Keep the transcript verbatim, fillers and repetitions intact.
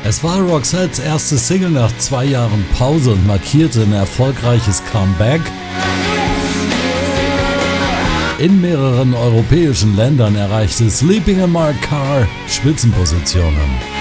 Es war Roxettes erste Single nach zwei Jahren Pause und markierte ein erfolgreiches Comeback. In mehreren europäischen Ländern erreichte Sleeping in My Car Spitzenpositionen.